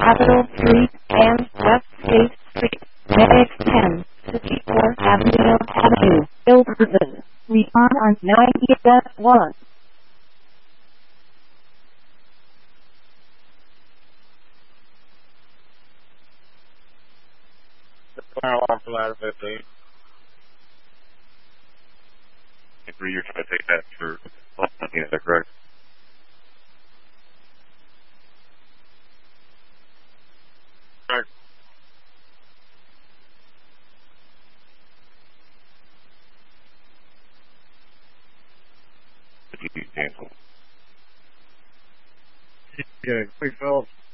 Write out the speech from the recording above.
Capitol Street and West State Street, Medic 10, 54 Avenue, Ilberton. Respond on 90.1. Fire alarm for ladder 15. Agree you're trying to take that for is that correct? Correct. Cancel. Yeah, quick, Phillips.